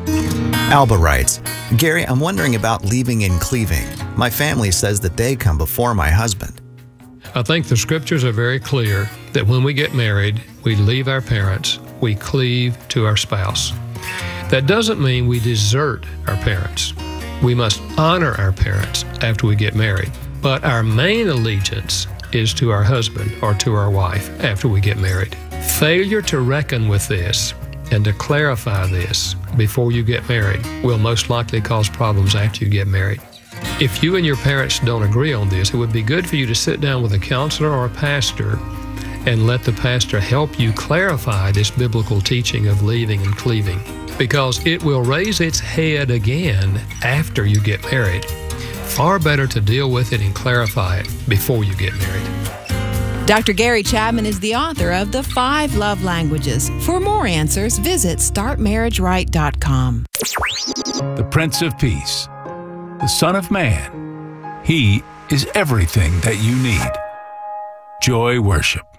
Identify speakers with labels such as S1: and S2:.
S1: Alba writes, Gary, I'm wondering about leaving and cleaving. My family says that they come before my husband.
S2: I think the scriptures are very clear that when we get married, we leave our parents, we cleave to our spouse. That doesn't mean we desert our parents. We must honor our parents after we get married. But our main allegiance is to our husband or to our wife after we get married. Failure to reckon with this and to clarify this before you get married will most likely cause problems after you get married. If you and your parents don't agree on this, it would be good for you to sit down with a counselor or a pastor and let the pastor help you clarify this biblical teaching of leaving and cleaving, because it will raise its head again after you get married. Far better to deal with it and clarify it before you get married.
S3: Dr. Gary Chapman is the author of The 5 Love Languages. For more answers, visit StartMarriageRight.com.
S4: The Prince of Peace, the Son of Man. He is everything that you need. Joy Worship.